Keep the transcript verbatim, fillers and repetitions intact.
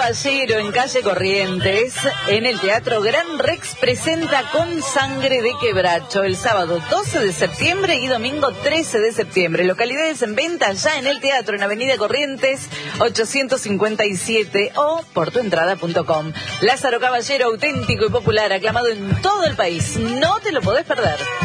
Caballero en calle Corrientes, en el Teatro Gran Rex, presenta Con Sangre de Quebracho el sábado doce de septiembre y domingo trece de septiembre. Localidades en venta ya en el teatro en Avenida Corrientes ochocientos cincuenta y siete o portuentrada punto com. Lázaro Caballero, auténtico y popular, aclamado en todo el país. No te lo podés perder.